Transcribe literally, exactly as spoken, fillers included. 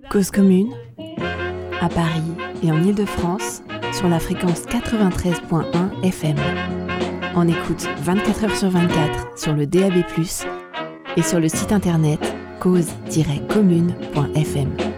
Cause commune, à Paris et en Île-de-France, sur la fréquence quatre-vingt-treize virgule un F M. On écoute vingt-quatre heures sur vingt-quatre sur le D A B plus, et sur le site internet cause tiret commune point F M.